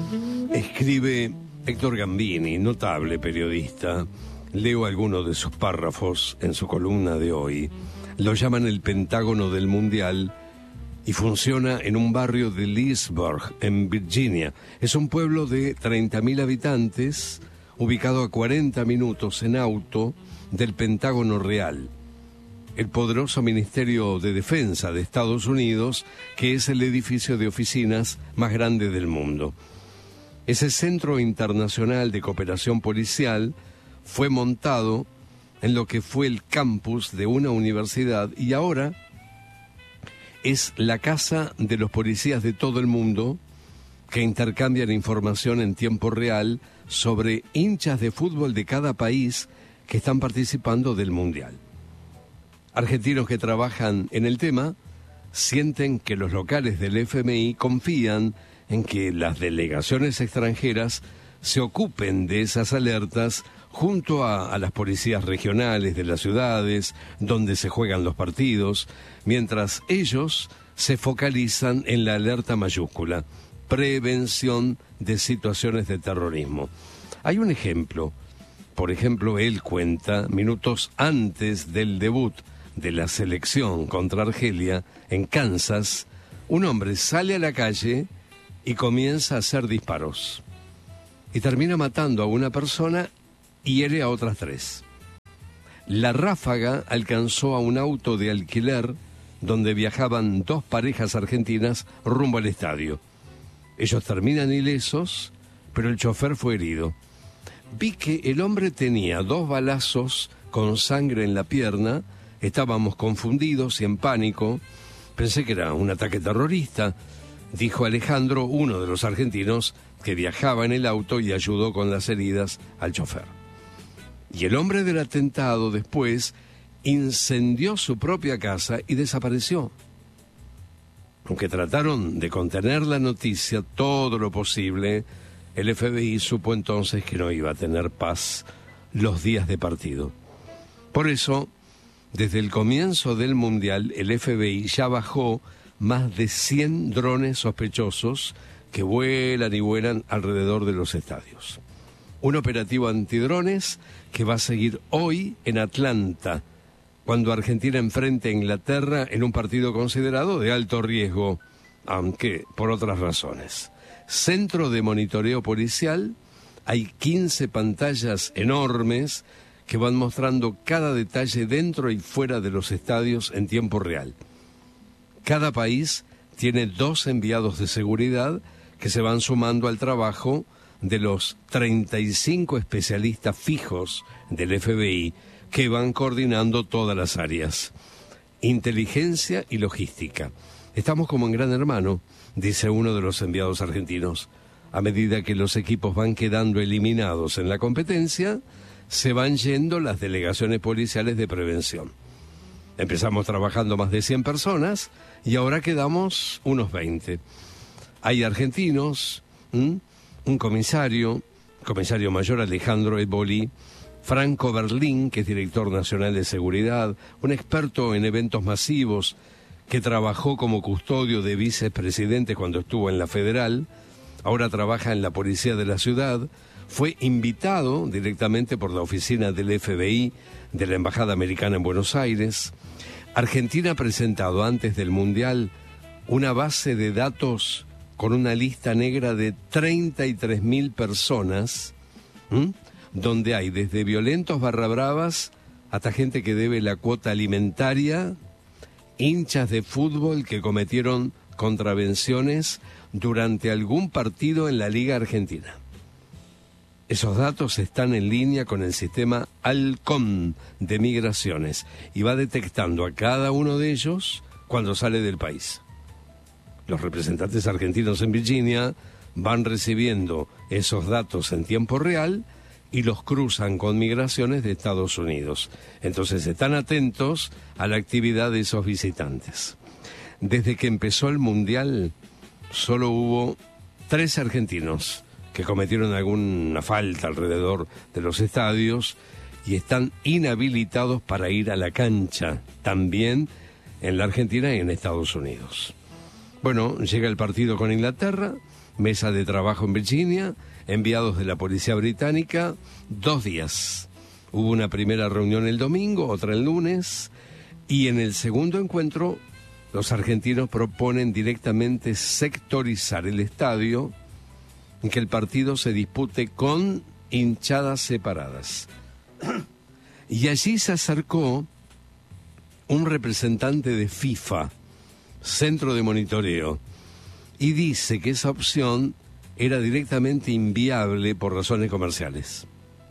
Escribe Héctor Gambini, notable periodista. Leo algunos de sus párrafos en su columna de hoy. Lo llaman el Pentágono del Mundial y funciona en un barrio de Leesburg, en Virginia. Es un pueblo de 30.000 habitantes, ubicado a 40 minutos en auto del Pentágono Real, el poderoso Ministerio de Defensa de Estados Unidos, que es el edificio de oficinas más grande del mundo. Ese centro internacional de cooperación policial fue montado en lo que fue el campus de una universidad y ahora es la casa de los policías de todo el mundo que intercambian información en tiempo real sobre hinchas de fútbol de cada país que están participando del Mundial. Argentinos que trabajan en el tema sienten que los locales del FMI confían en que las delegaciones extranjeras se ocupen de esas alertas junto a las policías regionales de las ciudades donde se juegan los partidos, mientras ellos se focalizan en la alerta mayúscula, prevención de situaciones de terrorismo. Hay un ejemplo. Por ejemplo, él cuenta, minutos antes del debut de la selección contra Argelia, en Kansas, un hombre sale a la calle y comienza a hacer disparos. Y termina matando a una persona y hiere a otras 3. La ráfaga alcanzó a un auto de alquiler donde viajaban 2 parejas argentinas rumbo al estadio. Ellos terminan ilesos, pero el chofer fue herido. Vi que el hombre tenía 2 balazos con sangre en la pierna. Estábamos confundidos y en pánico. Pensé que era un ataque terrorista, dijo Alejandro, uno de los argentinos que viajaba en el auto y ayudó con las heridas al chofer. Y el hombre del atentado después incendió su propia casa y desapareció. Aunque trataron de contener la noticia todo lo posible, el FBI supo entonces que no iba a tener paz los días de partido. Por eso, desde el comienzo del Mundial, el FBI ya bajó más de 100 drones sospechosos que vuelan y vuelan alrededor de los estadios. Un operativo antidrones que va a seguir hoy en Atlanta, cuando Argentina enfrente a Inglaterra en un partido considerado de alto riesgo, aunque por otras razones. Centro de monitoreo policial, hay 15 pantallas enormes que van mostrando cada detalle dentro y fuera de los estadios en tiempo real. Cada país tiene 2 enviados de seguridad que se van sumando al trabajo de los 35 especialistas fijos del FBI que van coordinando todas las áreas. Inteligencia y logística. Estamos como en Gran Hermano, dice uno de los enviados argentinos. A medida que los equipos van quedando eliminados en la competencia, se van yendo las delegaciones policiales de prevención. Empezamos trabajando más de 100 personas y ahora quedamos unos 20. Hay argentinos, un comisario mayor Alejandro Eboli, Franco Berlín, que es director nacional de seguridad, un experto en eventos masivos que trabajó como custodio de vicepresidente cuando estuvo en la Federal, ahora trabaja en la policía de la ciudad, fue invitado directamente por la oficina del FBI de la Embajada Americana en Buenos Aires. Argentina ha presentado antes del Mundial una base de datos con una lista negra de 33.000 personas, donde hay desde violentos barrabravas hasta gente que debe la cuota alimentaria, hinchas de fútbol que cometieron contravenciones durante algún partido en la Liga Argentina. Esos datos están en línea con el sistema ALCOM de migraciones y va detectando a cada uno de ellos cuando sale del país. Los representantes argentinos en Virginia van recibiendo esos datos en tiempo real y los cruzan con migraciones de Estados Unidos. Entonces están atentos a la actividad de esos visitantes. Desde que empezó el Mundial, solo hubo 3 argentinos que cometieron alguna falta alrededor de los estadios y están inhabilitados para ir a la cancha, también en la Argentina y en Estados Unidos. Bueno, llega el partido con Inglaterra Mesa de trabajo en Virginia, enviados de la policía británica, 2 días. Hubo una primera reunión el domingo, otra el lunes, y en el segundo encuentro los argentinos proponen directamente sectorizar el estadio, en que el partido se dispute con hinchadas separadas. Y allí se acercó un representante de FIFA, Centro de Monitoreo, y dice que esa opción era directamente inviable por razones comerciales.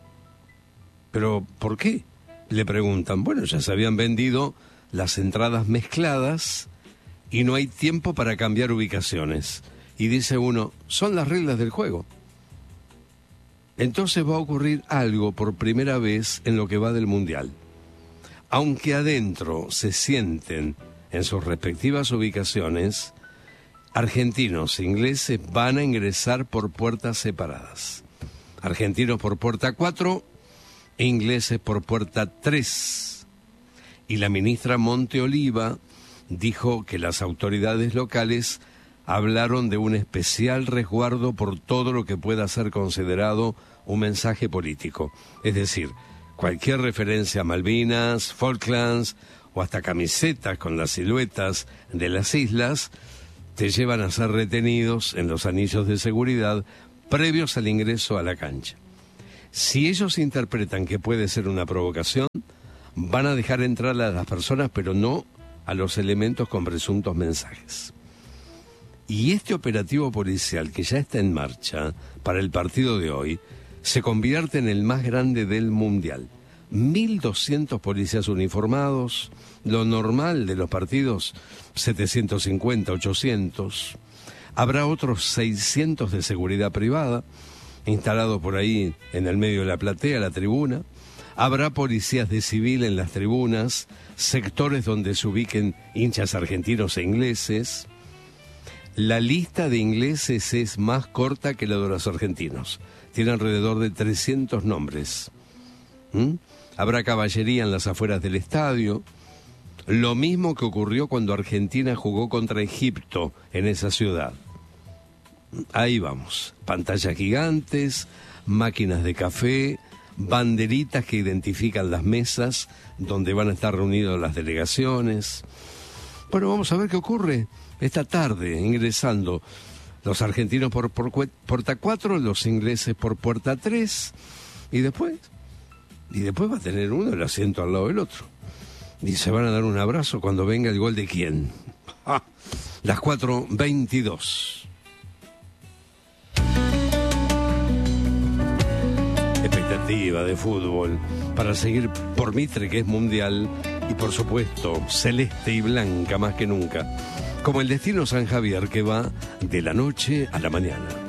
¿Pero por qué?, le preguntan. Bueno, ya se habían vendido las entradas mezcladas y no hay tiempo para cambiar ubicaciones. Y dice uno, son las reglas del juego. Entonces va a ocurrir algo por primera vez en lo que va del Mundial. Aunque adentro se sienten en sus respectivas ubicaciones, argentinos e ingleses van a ingresar por puertas separadas. Argentinos por puerta 4, e ingleses por puerta 3. Y la ministra Monte Oliva dijo que las autoridades locales hablaron de un especial resguardo por todo lo que pueda ser considerado un mensaje político. Es decir, cualquier referencia a Malvinas, Falklands o hasta camisetas con las siluetas de las islas te llevan a ser retenidos en los anillos de seguridad previos al ingreso a la cancha. Si ellos interpretan que puede ser una provocación, van a dejar entrar a las personas, pero no a los elementos con presuntos mensajes. Y este operativo policial que ya está en marcha para el partido de hoy se convierte en el más grande del Mundial. 1.200 policías uniformados, lo normal de los partidos, 750, 800. Habrá otros 600 de seguridad privada, instalados por ahí en el medio de la platea, la tribuna. Habrá policías de civil en las tribunas, sectores donde se ubiquen hinchas argentinos e ingleses. La lista de ingleses es más corta que la de los argentinos. Tiene alrededor de 300 nombres. Habrá caballería en las afueras del estadio. Lo mismo que ocurrió cuando Argentina jugó contra Egipto en esa ciudad. Ahí vamos. Pantallas gigantes, máquinas de café, banderitas que identifican las mesas donde van a estar reunidas las delegaciones. Bueno, vamos a ver qué ocurre esta tarde, ingresando los argentinos por puerta 4, los ingleses por puerta 3, y después va a tener uno el asiento al lado del otro. Y se van a dar un abrazo cuando venga el gol de quién. Las 4:22. Expectativa de fútbol para seguir por Mitre, que es mundial, y por supuesto celeste y blanca más que nunca, como el destino San Javier, que va de la noche a la mañana.